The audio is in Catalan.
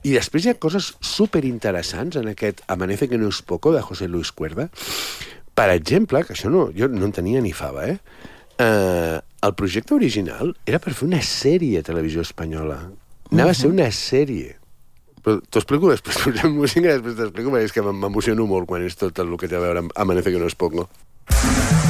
I després hi ha coses superinteressants en aquest Amanece que no es poco, de José Luis Cuerda. Per exemple, que això jo no en tenia ni fava, el projecte original era per fer una sèrie a Televisió Espanyola. Anava a ser una sèrie. Però t'ho explico després, posem música i després t'explico, perquè és que m'emociono molt quan és tot el que té a veure amb Amanece que no es poco.